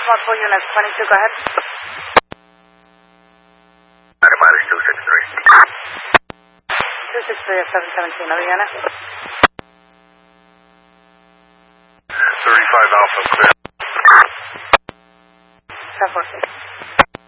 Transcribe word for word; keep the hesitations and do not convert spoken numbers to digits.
multiple units. twenty-two, go ahead. Minus two six three. two six three of seven seventeen, another unit. thirty-five Alpha, clear. ten four six.